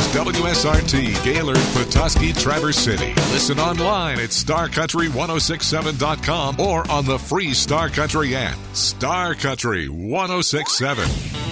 WSRT, Gaylord, Petoskey, Traverse City. Listen online at starcountry1067.com or on the free Star Country app. Star Country 1067.